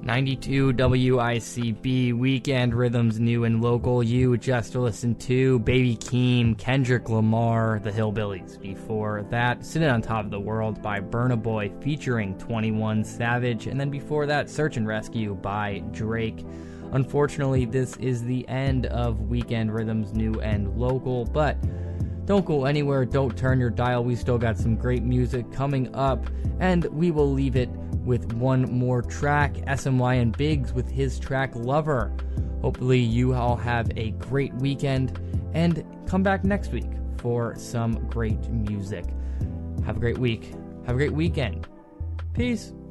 92 WICB, Weekend Rhythms, new and local. You just listened to Baby Keem, Kendrick Lamar, The Hillbillies. Before that, Sitting on Top of the World by Burna Boy featuring 21 Savage. And then before that, Search and Rescue by Drake. Unfortunately, this is the end of Weekend Rhythms, new and local, but don't go anywhere, don't turn your dial. We still got some great music coming up, and we will leave it with one more track, SMY and Biggs with his track Lover. Hopefully you all have a great weekend, and come back next week for some great music. Have a great week. Have a great weekend. Peace.